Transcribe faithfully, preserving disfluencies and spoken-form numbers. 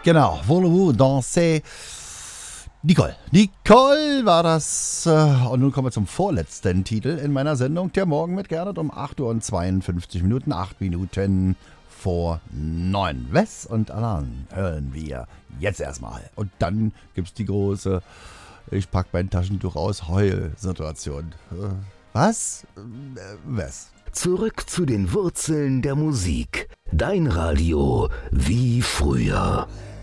Genau, Voulez-vous danser? Nicole. Nicole war das. Und nun kommen wir zum vorletzten Titel in meiner Sendung. Der Morgen mit Gernot um acht Uhr und zweiundfünfzig Minuten, acht Minuten vor neun. Wes und Alain hören wir jetzt erstmal. Und dann gibt's die große, ich pack mein Taschentuch aus, Heul-Situation. Was? Wes? Zurück zu den Wurzeln der Musik. Dein Radio wie früher.